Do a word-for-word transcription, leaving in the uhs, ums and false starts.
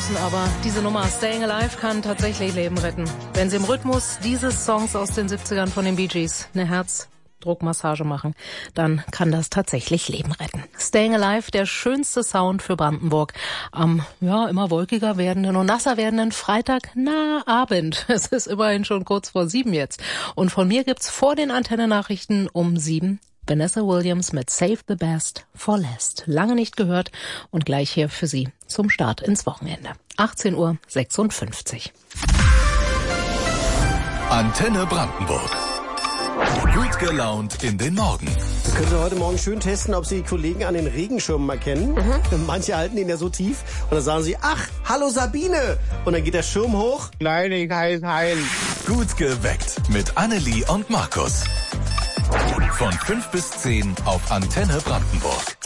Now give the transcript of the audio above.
draußen, aber diese Nummer Staying Alive kann tatsächlich Leben retten. Wenn Sie im Rhythmus dieses Songs aus den siebzigern von den Bee Gees eine Herzdruckmassage machen, dann kann das tatsächlich Leben retten. Staying Alive, der schönste Sound für Brandenburg am ja immer wolkiger werdenden und nasser werdenden Freitag na Abend. Es ist immerhin schon kurz vor sieben jetzt. Und von mir gibt's vor den Antenne-Nachrichten um sieben Vanessa Williams mit Save the Best for Last. Lange nicht gehört und gleich hier für Sie zum Start ins Wochenende. achtzehn Uhr sechsundfünfzig. Antenne Brandenburg. Gut gelaunt in den Morgen. Wir können Sie heute Morgen schön testen, ob Sie die Kollegen an den Regenschirmen erkennen. Mhm. Manche halten ihn ja so tief und dann sagen sie, ach, hallo Sabine. Und dann geht der Schirm hoch. Nein, ich heiße Hein. Gut geweckt mit Annelie und Markus. Von fünf bis zehn auf Antenne Brandenburg.